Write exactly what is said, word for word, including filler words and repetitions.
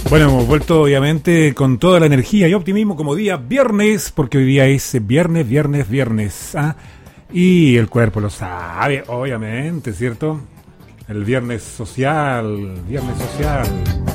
Bueno, hemos vuelto obviamente con toda la energía y optimismo como día viernes, porque hoy día es viernes, viernes, viernes. ¿Ah? Y el cuerpo lo sabe, obviamente, ¿cierto? El viernes social, viernes social.